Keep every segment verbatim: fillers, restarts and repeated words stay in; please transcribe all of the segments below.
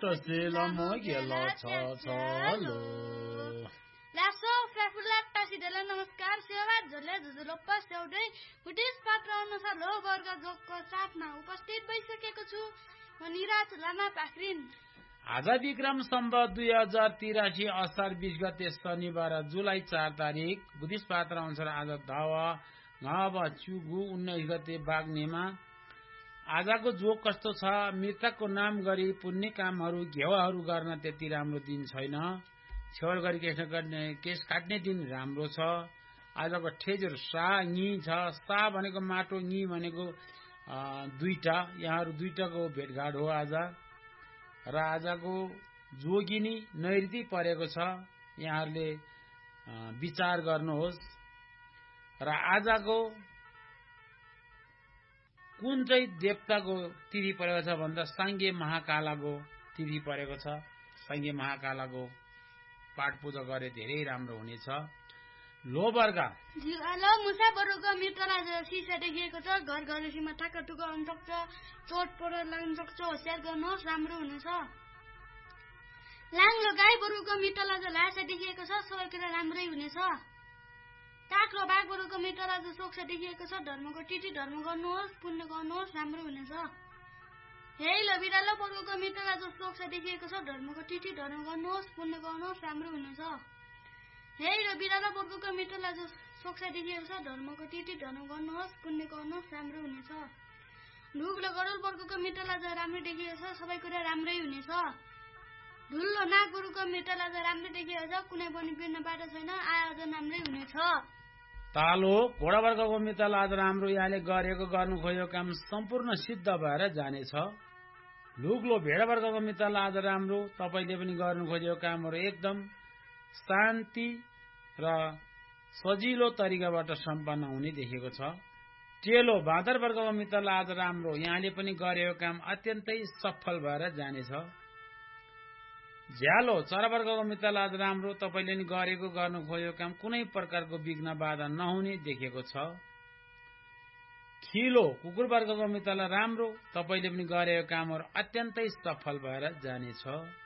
टसेल मगेल छ छलो लासो फ्याफुला टासिदेला नमस्कार सेवा झोले झुझुलोप्प सेउदै बुद्धिस्ट पात्र अनुसार लो वर्ग जोगको साथमा उपस्थित भइसकेको छु म निराज लामा पाखरिन। आज विक्रम सम्वत दुई हजार तिरासी असार बीस गते शनिबार जुलाई चार तारिक बुद्धिस्ट पात्र अनुसार आज धाव घब चुगु उन्नाइस गते बाग्नेमा। आजको जोग कस्तो छ? मृतकको नाम गरी पुण्य कामहरू घेवाहरू गर्न त्यति राम्रो दिन छैन। छेउड गरी केस गर्ने केस काट्ने दिन राम्रो छ। आजको ठेजहरू सा ङी छ। सा भनेको माटो, ङी भनेको दुईटा, यहाँहरू दुईटाको भेटघाट हो आज। र आजको जोगिनी नैऋति परेको छ, यहाँहरूले विचार गर्नुहोस्। र आजको कुन चाहिँ देवताको तिथि परेको छ भन्दा साङ्गे महाकालाको तिथि परेको छ। साङ्गे महाकालाको पाठ पूजा गरे धेरै राम्रो हुनेछ। लो वर्ग जिवालो मुसा बरुको मित्रला सिसा देखिएको छ। घर घरेसीमा ठक्क टुक्क हुन सक्छ, चोट पटक लाग्न सक्छ, होसियार गर्नुहोस्, राम्रो हुनेछ। लाङ्लो गाई बरुको मित्रला लासा देखिएको छ, सबै कुरा राम्रै हुनेछ। काक्रो बाघ बरुको मित्रला सोक्ष देखिएको छ, धर्मको टिटी धर्म गर्नुहोस्, पुण्य गर्नुहोस्, राम्रो हुनेछ। हेइ ल बिरालो बरुको मित्रला सोक्ष देखिएको छ, धर्मको टिटी धर्म गर्नुहोस्, पुण्य गर्नुहोस्, राम्रो हुनेछ। हेइ र बिरालो बरुको मित्रला सोक्ष देखिएको छ, धर्मको टिटी धर्म गर्नुहोस्, पुण्य गर्नुहोस्, राम्रो हुनेछ। ढुग्लो गरुल बरुको मित्रला राम्रो देखिएको छ, सबै कुरा राम्रै हुनेछ। ढुल्लो नाग बरुको मित्रला राम्रो देखिएको छ, कुनै पनि बिर्न बाटो छैन, आयोजन राम्रै हुनेछ। तालो घोडा वर्गको मित्रला आज राम्रो, यहाँले गरेको गर्नु खोजेको काम सम्पूर्ण सिद्ध भएर जानेछ। लुग्लो भेडा वर्गको मित्रला आज राम्रो, तपाईले पनि गर्नु खोजेको कामहरू एकदम शान्ति र सजिलो तरिकाबाट सम्पन्न हुने देखेको छ। टेलो बाँदर वर्गको मित्रला आज राम्रो, यहाँले पनि गरेको काम अत्यन्तै सफल भएर जानेछ। झ्यालो चरा वर्गको मित्रला आज राम्रो, तपाईले नि गरेको गर्नु खोजेको काम कुनै प्रकारको विघ्न बाधा नहुने देखेको छ। खिलो कुकुर वर्गको मित्रला राम्रो, तपाईले पनि गरेको कामहरू अत्यन्तै सफल भएर जानेछ।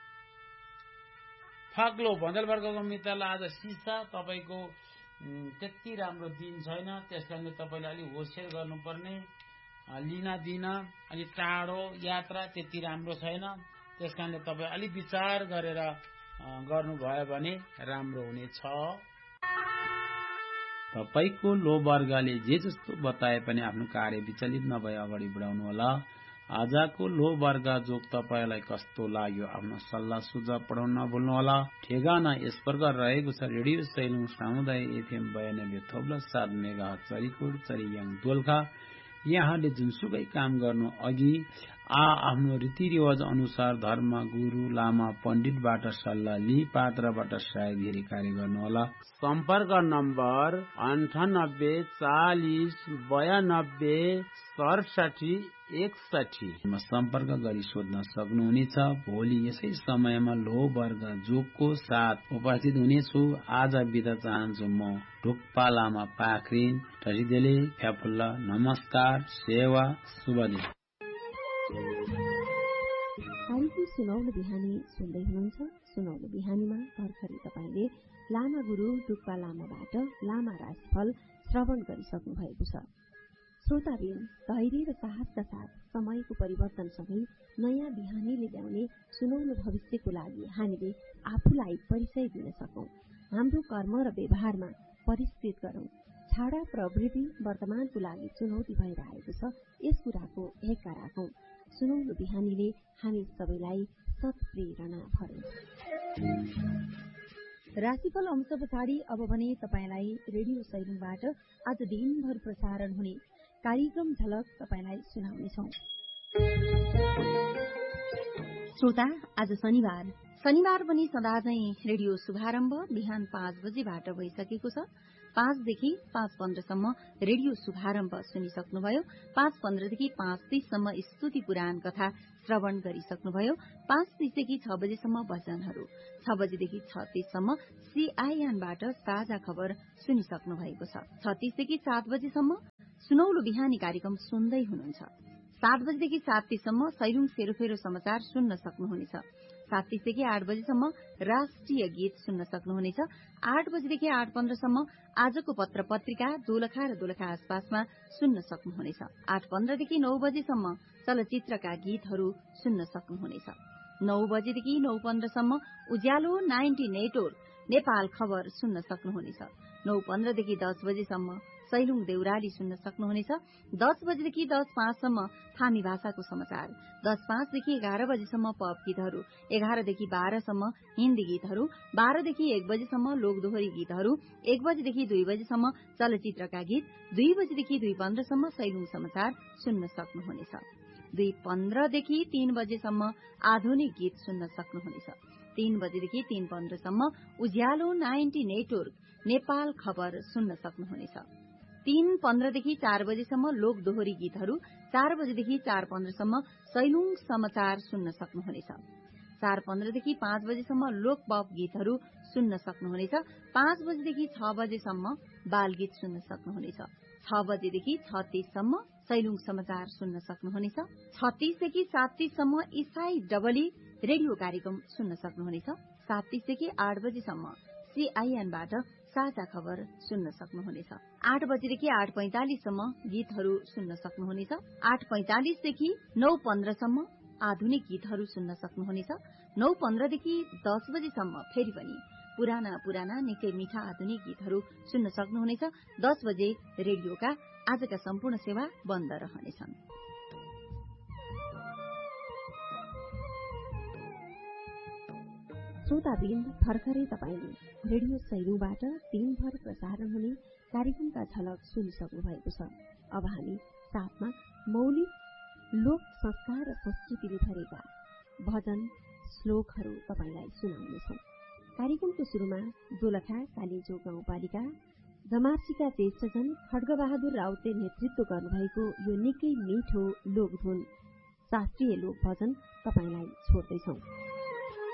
फाग्लो बन्दर वर्गको मित्रला आज सिसा, तपाईको त्यति राम्रो दिन छैन, त्यसकारणले तपाईले अलि होसियार गर्नुपर्ने। लिन दिन अलि टाढो यात्रा त्यति राम्रो छैन, त्यसकारणले तपाईँ अलि विचार गरेर गर्नुभयो भने राम्रो हुनेछ। तपाईको लो वर्गले जे जस्तो बताए पनि आफ्नो कार्य विचलित नभए अगाडि बढाउनु होला। आजको लो वर्ग जोग तपाईलाई कस्तो लाग्यो? आफ्नो सल्लाह सुझाव पठाउन नभुल्नु होला। ठेगाना यस प्रकार रहेको छ। रेडियो सैलुङ सामुदायिक एफएम बयानब्बे थोप्ला सात मेगा चरीकोट चरीयाङ दोलखा। यहाँले जुनसुकै काम गर्नु अघि आ आफ्नो रीतिरिवाज अनुसार धर्म गुरु लामा पण्डितबाट सल्लाह लिई पात्रबाट सायद कार्य गर्नुहोला। सम्पर्क नम्बर अन्ठानब्बे चालिस बयानब्बे सडसठी एकसठी मा सम्पर्क गरी सोध्न सक्नुहुनेछ। भोलि यसै समयमा लो वर्ग जोगको साथ उपस्थित हुनेछु। आज बिदा चाहन्छु म ढुक्पा लामा पाखरिन टसिदेले फ्याफुल्ला। नमस्कार, सेवा, शुभ दिन। कार्यक्रम सुनौलो बिहानी सुन्दै हुनुहुन्छ। सुनौलो बिहानीमा भर्खरै तपाईँले लामा गुरु ढुक्पा लामाबाट लामा राशिफल श्रवण गरिसक्नु भएको छ। श्रोताबिन, धैर्य र साहसका साथ समयको परिवर्तनसँगै नयाँ बिहानीले ल्याउने सुनौलो भविष्यको लागि हामीले आफूलाई परिचय दिन सकौं। हाम्रो कर्म र व्यवहारमा परिष्कृत गरौं। छाडा प्रवृत्ति वर्तमानको लागि चुनौती भएर आएको छ, यस कुराको हेक्का राखौं। सुनौलो बिहानीले हामी सबैलाई सत्प्रेरणा भरौं। राशिफल अंश पछाडि अब भने तपाईलाई रेडियो सैलुङबाट आज दिनभर प्रसारण हुने कार्यक्रम झलक तपाईलाई सुनाउनेछौं। श्रोता, आज शनिबार शनिबार पनि सदा नै रेडियो शुभारम्भ बिहान पाँच बजेबाट भइसकेको छ। पाँचदेखि पाँच पन्ध्रसम्म रेडियो शुभारम्भ सुनिसक्नुभयो। पाँच पन्ध्रदेखि पाँच तीससम्म स्तुति पुराण कथा श्रवण गरिसक्नुभयो। पाँच तीसदेखि छ बजेसम्म भजनहरू, छ बजेदेखि छ तीससम्म सीआईएनबाट ताजा खबर सुनिसक्नु भएको छ। छ तीसदेखि सात बजेसम्म सुनौलो बिहानी कार्यक्रम सुन्दै हुनुहुन्छ। सात बजेदेखि सात तीससम्म सैलुङ सेरोफेरो समाचार सुन्न सक्नुहुनेछ। सात तीसदेखि आठ बजेसम्म राष्ट्रिय गीत सुन्न सक्नुहुनेछ। आठ बजेदेखि आठ पन्ध्रसम्म आजको पत्र पत्रिका दोलखा र दोलखा आसपासमा सुन्न सक्नुहुनेछ। आठ पन्ध्रदेखि नौ बजेसम्म चलचित्रका गीतहरू सुन्न सक्नुहुनेछ। नौ बजेदेखि नौ पन्ध्रसम्म उज्यालो नाइन्टी नेटवर्क नेपाल खबर सुन्न सक्नुहुनेछ। नौ पन्ध्रदेखि दस बजेसम्म सैलुङ देउराली सुन्न सक्नुहुनेछ। दस बजेदेखि दस पाँचसम्म थामी भाषाको समाचार। दस पाँचदेखि एघार बजेसम्म पप गीतहरू। एघारदेखि बाह्रसम्म हिन्दी गीतहरू। बाह्रदेखि एक बजेसम्म लोकदोहोरी गीतहरू। एक बजेदेखि दुई बजेसम्म चलचित्रका गीत। दुई बजेदेखि दुई पन्ध्रसम्म सैलुङ समाचार सुन्न सक्नुहुनेछ। दुई पन्ध्रदेखि तीन बजेसम्म आधुनिक गीत सुन्न सक्नुहुनेछ। तीन बजेदेखि तीन पन्ध्रसम्म उज्यालो नाइन्टी नेटवर्क नेपाल खबर सुन्न सक्नुहुनेछ। तीन पन्ध्रदेखि चार बजेसम्म लोक दोहोरी गीतहरू। चार बजेदेखि चार पन्ध्रसम्म सैलुङ समाचार सुन्न सक्नुहुनेछ। चार पन्ध्रदेखि पाँच बजेसम्म लोक पप गीतहरू सुन्न सक्नुहुनेछ। पाँच बजेदेखि छ बजेसम्म बाल गीत सुन्न सक्नुहुनेछ। छ बजेदेखि छ तीससम्म सैलुङ समाचार सुन्न सक्नुहुनेछ। छत्तीसदेखि सात तीससम्म इसाई डबली रेडियो कार्यक्रम सुन्न सक्नुहुनेछ। सात तीसदेखि आठ बजेसम्म सीआईएनबाट साझा खबर सुन्न सक्नुहुनेछ। आठ बजेदेखि आठ पैंतालिससम्म गीतहरू सुन्न सक्नुहुनेछ। आठ पैंतालिसदेखि नौ पन्ध्रसम्म आधुनिक गीतहरू सुन्न सक्नुहुनेछ। नौ पन्ध्रदेखि दस बजेसम्म फेरि पनि पुराना पुराना निकै मिठा आधुनिक गीतहरू सुन्न सक्नुहुनेछ। दस बजे रेडियोका आजका सम्पूर्ण सेवा बन्द रहनेछन्। श्रोतावृन्द, भर्खरै तपाईँले रेडियो सैलुङबाट दिनभर प्रसारण हुने कार्यक्रमका झलक सुनिसक्नु भएको छ। अब हामी साथमा मौलिक लोक संस्कार र संस्कृतिले भरेका भजन श्लोकहरू तपाईँलाई सुनाउनेछौं। कार्यक्रमको शुरूमा दोलखा कालिजो गाउँपालिका जमार्सीका ज्येष्ठजन खड्गबहादुर राउतले नेतृत्व गर्नुभएको यो निकै मिठो लोकधुन शास्त्रीय लोक भजन तपाईँलाई छोड्दैछौं।